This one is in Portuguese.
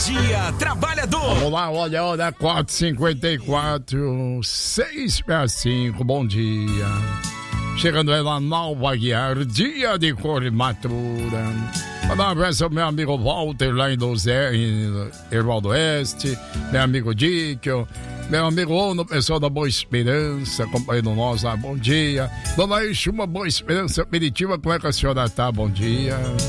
Dia Trabalhador. Vamos lá, olha, 4h54, 6h65, bom dia. Chegando ela, Nova Guiar, dia de formatura. Mandar um abraço ao meu amigo Walter, lá em Dozé, em Erval do Oeste, meu amigo Dick, meu amigo Ono, pessoal da Boa Esperança, acompanhando nós lá, bom dia. Dona Ixi, uma Boa Esperança Peritiva, como é que a senhora tá? Bom dia.